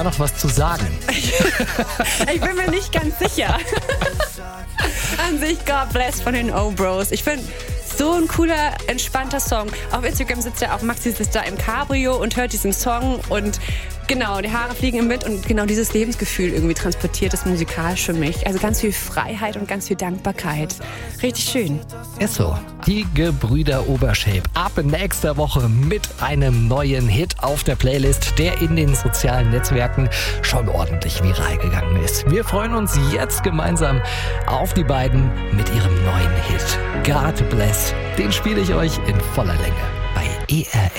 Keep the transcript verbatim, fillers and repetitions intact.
noch was zu sagen? Ich bin mir nicht ganz sicher. An sich God Bless von den O-Bros. Ich finde, so ein cooler, entspannter Song. Auf Instagram sitzt ja auch Maxi sitzt da im Cabrio und hört diesen Song und genau, die Haare fliegen ihm mit und genau dieses Lebensgefühl irgendwie transportiert es musikalisch für mich. Also ganz viel Freiheit und ganz viel Dankbarkeit. Richtig schön. Ist so. Die Gebrüder Obershape. Ab nächster Woche mit einem neuen Hit auf der Playlist, der in den sozialen Netzwerken schon ordentlich viral gegangen ist. Wir freuen uns jetzt gemeinsam auf die beiden mit ihrem neuen Hit. God Bless. Den spiele ich euch in voller Länge bei E R F.